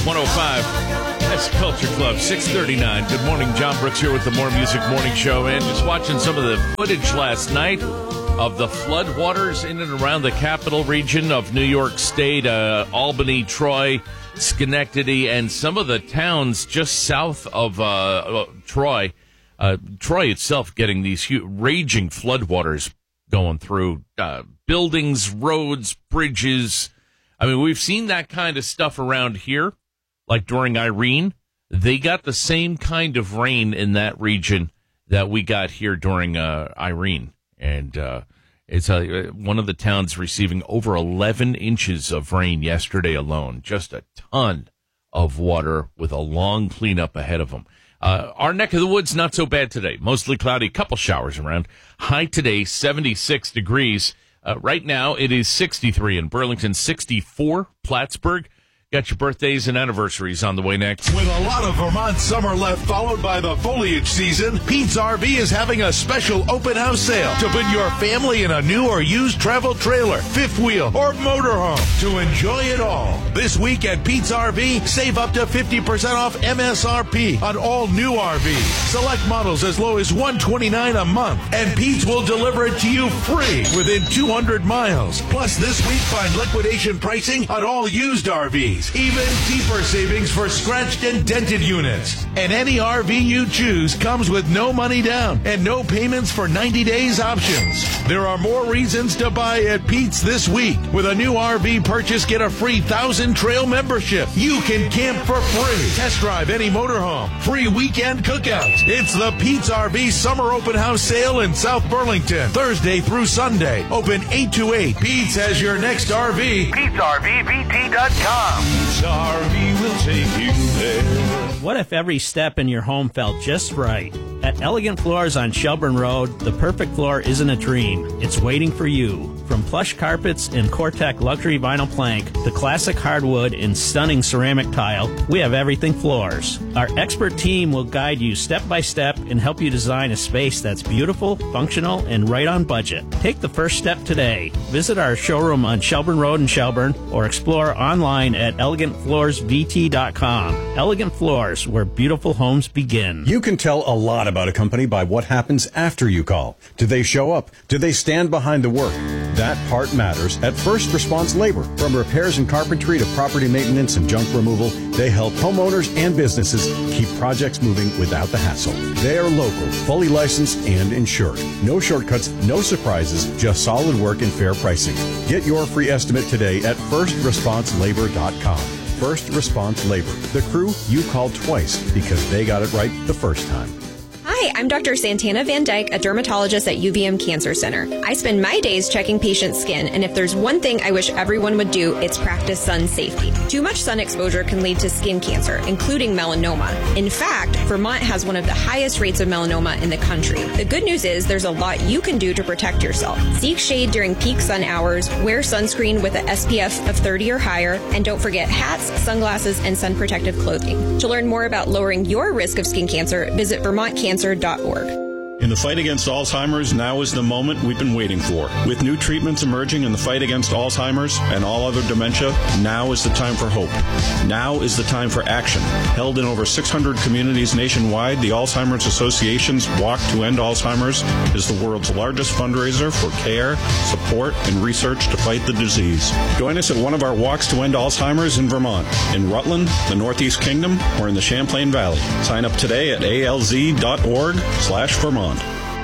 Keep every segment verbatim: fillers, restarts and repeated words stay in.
one oh five. That's Culture Club, six thirty-nine. Good morning. John Brooks here with the More Music Morning Show. And just watching some of the footage last night of the floodwaters in and around the capital region of New York State, uh, Albany, Troy, Schenectady, and some of the towns just south of uh, uh, Troy. Uh, Troy itself getting these huge, raging floodwaters going through uh, buildings, roads, bridges. I mean, we've seen that kind of stuff around here, like during Irene. They got the same kind of rain in that region that we got here during uh, Irene. And uh, it's uh, one of the towns receiving over eleven inches of rain yesterday alone. Just a ton of water with a long cleanup ahead of them. Uh, our neck of the woods, not so bad today. Mostly cloudy, couple showers around. High today, seventy-six degrees. Uh, right now, it is sixty-three in Burlington, sixty-four Plattsburgh. Got your birthdays and anniversaries on the way next. With a lot of Vermont summer left, followed by the foliage season, Pete's R V is having a special open house sale to put your family in a new or used travel trailer, fifth wheel, or motorhome to enjoy it all. This week at Pete's R V, save up to fifty percent off M S R P on all new R Vs. Select models as low as one hundred twenty-nine dollars a month, and Pete's will deliver it to you free within two hundred miles. Plus, this week, find liquidation pricing on all used R Vs. Even deeper savings for scratched and dented units. And any R V you choose comes with no money down and no payments for ninety days options. There are more reasons to buy at Pete's this week. With a new R V purchase, get a free one thousand trail membership. You can camp for free. Test drive any motorhome. Free weekend cookouts. It's the Pete's R V Summer Open House Sale in South Burlington. Thursday through Sunday. Open eight to eight. Pete's has your next R V. Pete's R V V T dot com. R V will take you there. What if every step in your home felt just right? At Elegant Floors on Shelburne Road, the perfect floor isn't a dream. It's waiting for you. From plush carpets and Cortec luxury vinyl plank to classic hardwood and stunning ceramic tile, we have everything floors. Our expert team will guide you step by step and help you design a space that's beautiful, functional, and right on budget. Take the first step today. Visit our showroom on Shelburne Road in Shelburne or explore online at elegant floors v t dot com. Elegant Floors, where beautiful homes begin. You can tell a lot about a company by what happens after you call. Do they show up? Do they stand behind the work? That part matters at First Response Labor. From repairs and carpentry to property maintenance and junk removal, they help homeowners and businesses keep projects moving without the hassle. They are local, fully licensed, and insured. No shortcuts, no surprises, just solid work and fair pricing. Get your free estimate today at first response labor dot com. First Response Labor, the crew you called twice because they got it right the first time. Hi, I'm Doctor Santana Van Dyke, a dermatologist at U V M Cancer Center. I spend my days checking patients' skin, and if there's one thing I wish everyone would do, it's practice sun safety. Too much sun exposure can lead to skin cancer, including melanoma. In fact, Vermont has one of the highest rates of melanoma in the country. The good news is there's a lot you can do to protect yourself. Seek shade during peak sun hours, wear sunscreen with an S P F of thirty or higher, and don't forget hats, sunglasses, and sun protective clothing. To learn more about lowering your risk of skin cancer, visit vermont cancer dot org. In the fight against Alzheimer's, now is the moment we've been waiting for. With new treatments emerging in the fight against Alzheimer's and all other dementia, now is the time for hope. Now is the time for action. Held in over six hundred communities nationwide, the Alzheimer's Association's Walk to End Alzheimer's is the world's largest fundraiser for care, support, and research to fight the disease. Join us at one of our Walks to End Alzheimer's in Vermont, in Rutland, the Northeast Kingdom, or in the Champlain Valley. Sign up today at a l z dot org slash Vermont.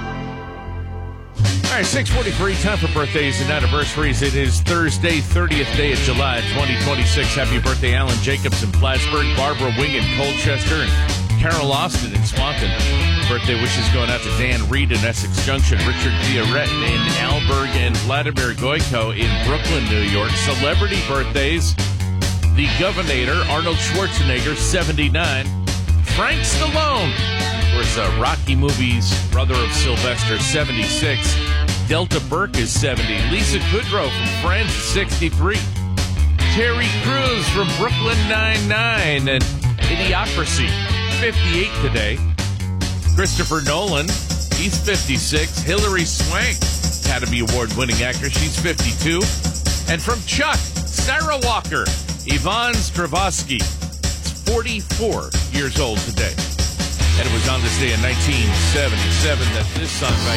All right, six forty-three, time for birthdays and anniversaries. It is Thursday, thirtieth day of July, twenty twenty-six. Happy birthday, Alan Jacobs in Plattsburgh, Barbara Wing in Colchester, and Carol Austin in Swanton. Birthday wishes going out to Dan Reed in Essex Junction, Richard Diarette in Alberg, and Vladimir Goyko in Brooklyn, New York. Celebrity birthdays, the Governator, Arnold Schwarzenegger, seventy-nine. Frank Stallone, of course, uh, Rocky movies, brother of Sylvester, seventy-six. Delta Burke is seventy. Lisa Kudrow from Friends is sixty-three. Terry Crews from Brooklyn Nine-Nine and Idiocracy, fifty-eight today. Christopher Nolan, he's fifty-six. Hilary Swank, Academy Award-winning actress, she's fifty-two. And from Chuck, Sarah Walker, Yvonne Stravosky, forty-four years old today. And it was on this day in nineteen seventy-seven that this song by